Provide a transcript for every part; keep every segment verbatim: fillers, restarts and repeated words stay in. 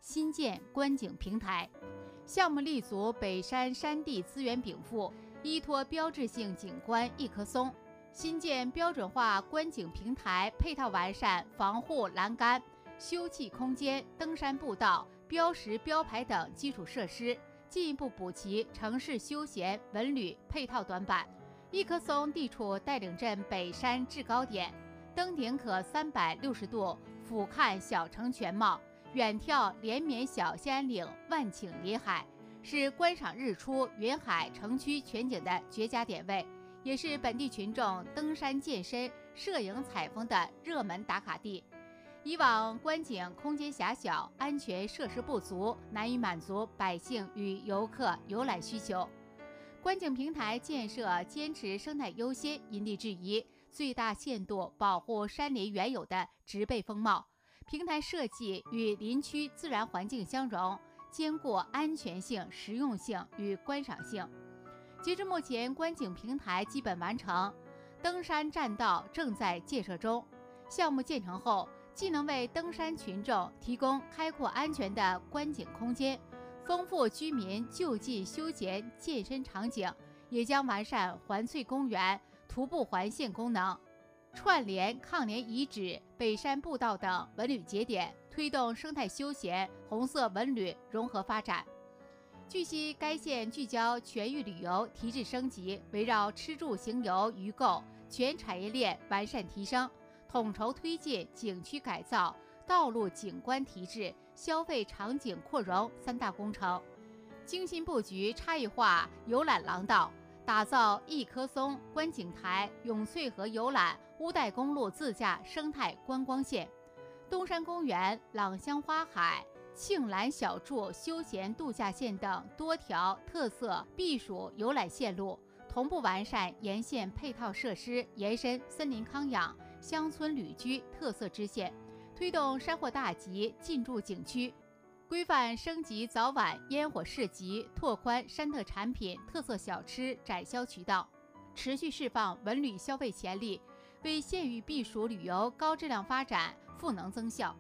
新建观景平台。项目立足北山山地资源禀赋，依托标志性景观一棵松，新建标准化观景平台，配套完善防护栏杆、休憩空间、登山步道、标识标牌等基础设施，进一步补齐城市休闲文旅配套短板。一棵松地处带领镇北山制高点，登顶可三百六十度俯瞰小城全貌，远眺连绵小兴安岭万顷林海，是观赏日出云海城区全景的绝佳点位，也是本地群众登山健身、摄影采风的热门打卡地。以往观景空间狭小，安全设施不足，难以满足百姓与游客游览需求。观景平台建设坚持生态优先，因地制宜，最大限度保护山林原有的植被风貌。平台设计与林区自然环境相融，兼顾安全性、实用性与观赏性。截至目前，观景平台基本完成，登山栈道正在建设中。项目建成后，既能为登山群众提供开阔安全的观景空间，丰富居民就近休闲健身场景，也将完善环翠公园徒步环线功能，串联抗联遗址、北山步道等文旅节点，推动生态休闲、红色文旅融合发展。据悉，该县聚焦全域旅游提质升级，围绕吃住行游娱购全产业链完善提升，统筹推进景区改造、道路景观提质、消费场景扩容三大工程，精心布局差异化游览廊道，打造一棵松观景台、永翠河游览、乌代公路自驾生态观光线、东山公园、朗香花海、庆兰小筑休闲度假线等多条特色避暑游览线路，同步完善沿线配套设施，延伸森林康养、乡村旅居特色支线，推动山货大集进驻景区，规范升级早晚烟火市集，拓宽山特产品、特色小吃展销渠道，持续释放文旅消费潜力，为县域避暑旅游高质量发展赋能增效。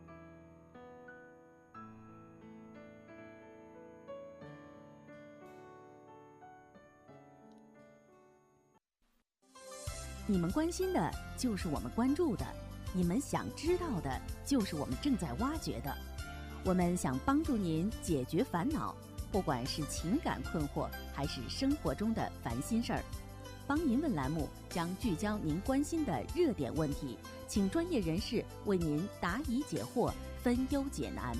你们关心的就是我们关注的，你们想知道的就是我们正在挖掘的。我们想帮助您解决烦恼，不管是情感困惑还是生活中的烦心事儿。帮您问栏目将聚焦您关心的热点问题，请专业人士为您答疑解惑，分忧解难。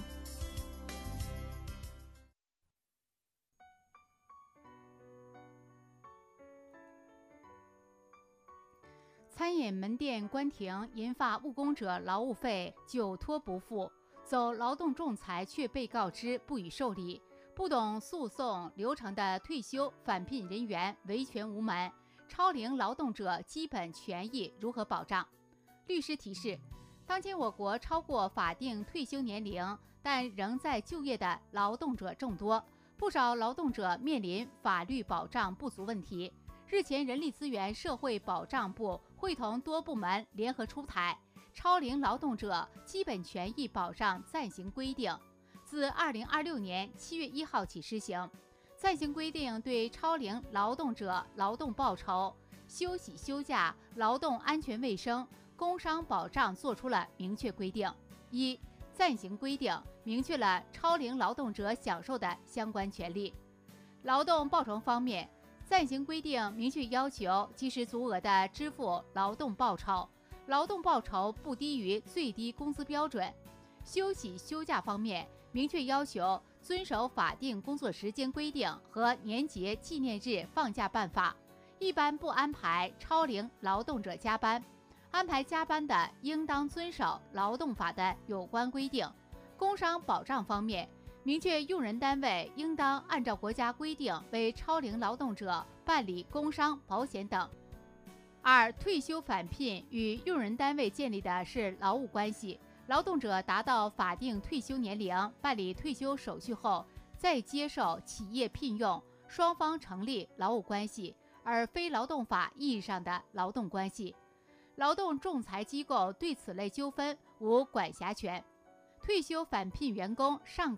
餐饮门店关停，引发误工者劳务费久拖不付，走劳动仲裁却被告知不予受理，不懂诉讼流程的退休返聘人员维权无门，超龄劳动者基本权益如何保障？律师提示，当今我国超过法定退休年龄但仍在就业的劳动者众多，不少劳动者面临法律保障不足问题。日前，人力资源社会保障部会同多部门联合出台《超龄劳动者基本权益保障暂行规定》，自二零二六年七月一号起施行。暂行规定对超龄劳动者劳动报酬、休息休假、劳动安全卫生、工伤保障作出了明确规定。一、暂行规定明确了超龄劳动者享受的相关权利。劳动报酬方面，暂行规定明确要求及时足额的支付劳动报酬，劳动报酬不低于最低工资标准。休息休假方面，明确要求遵守法定工作时间规定和年节纪念日放假办法，一般不安排超龄劳动者加班，安排加班的应当遵守劳动法的有关规定。工伤保障方面，明确用人单位应当按照国家规定为超龄劳动者办理工伤保险等。二、退休返聘与用人单位建立的是劳务关系，劳动者达到法定退休年龄，办理退休手续后再接受企业聘用，双方成立劳务关系，而非劳动法意义上的劳动关系。劳动仲裁机构对此类纠纷无管辖权。退休返聘员工上